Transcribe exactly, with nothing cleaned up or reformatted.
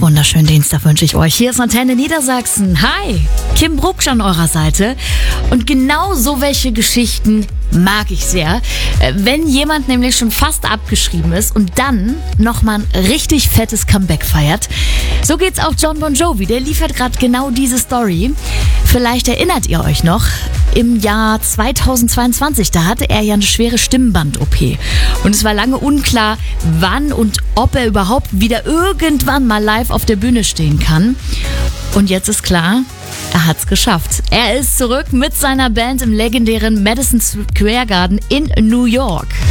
wunderschönen Dienstag wünsche ich euch. Hier ist Antenne Niedersachsen. Hi, Kim Brucksch an eurer Seite. Und genau so welche Geschichten mag ich sehr. Wenn jemand nämlich schon fast abgeschrieben ist und dann nochmal ein richtig fettes Comeback feiert. So geht's auch Jon Bon Jovi. Der liefert gerade genau diese Story. Vielleicht erinnert ihr euch noch, im Jahr zweitausendzweiundzwanzig, da hatte er ja eine schwere Stimmband-O P. Und es war lange unklar, wann und ob er überhaupt wieder irgendwann mal live auf der Bühne stehen kann. Und jetzt ist klar, er hat's geschafft. Er ist zurück mit seiner Band im legendären Madison Square Garden in New York.